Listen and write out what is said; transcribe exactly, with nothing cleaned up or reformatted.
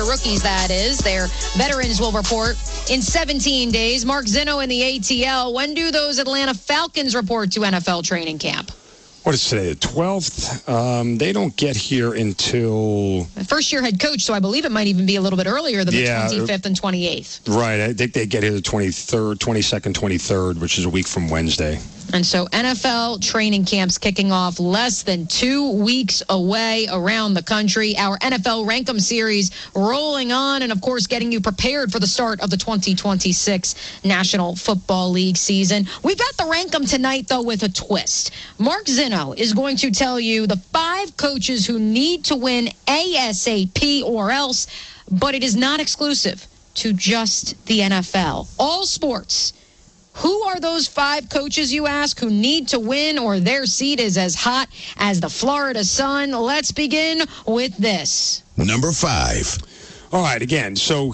rookies, that is. Their veterans will report in seventeen days. Mark Zinno in the A T L. When do those Atlanta Falcons report to N F L training camp? What is today, the twelfth? Um, they don't get here until... First-year head coach, so I believe it might even be a little bit earlier than yeah, the twenty-fifth and twenty-eighth. Right. I think they get here the twenty-third, twenty-second, twenty-third, which is a week from Wednesday. And so N F L training camps kicking off less than two weeks away around the country. Our N F L Rankem series rolling on and, of course, getting you prepared for the start of the twenty twenty-six National Football League season. We've got the Rankem tonight, though, with a twist. Mark Zinno is going to tell you the five coaches who need to win ASAP or else, but it is not exclusive to just the N F L. All sports. Who are those five coaches, you ask, who need to win or their seat is as hot as the Florida sun? Let's begin with this. Number five. All right, again, so